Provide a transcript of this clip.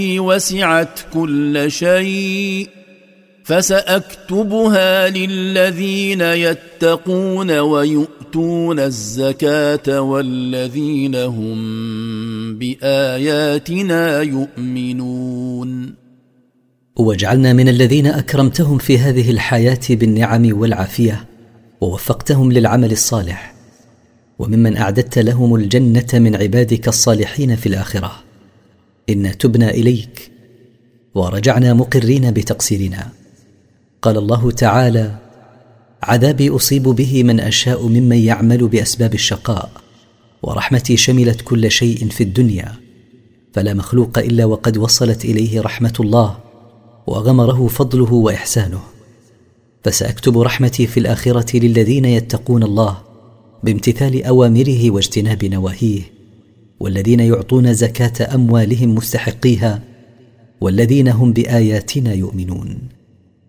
وسعت كل شيء فسأكتبها للذين يتقون ويؤتون الزكاة والذين هم بآياتنا يؤمنون. وجعلنا من الذين أكرمتهم في هذه الحياة بالنعم والعافية ووفقتهم للعمل الصالح، وممن أعددت لهم الجنة من عبادك الصالحين في الآخرة. إنا تبنا إليك ورجعنا مقرين بتقصيرنا. قال الله تعالى: عذابي أصيب به من أشاء ممن يعمل بأسباب الشقاء، ورحمتي شملت كل شيء في الدنيا، فلا مخلوق إلا وقد وصلت إليه رحمة الله وغمره فضله وإحسانه. فسأكتب رحمتي في الآخرة للذين يتقون الله بامتثال أوامره واجتناب نواهيه، والذين يعطون زكاة أموالهم مستحقيها، والذين هم بآياتنا يؤمنون.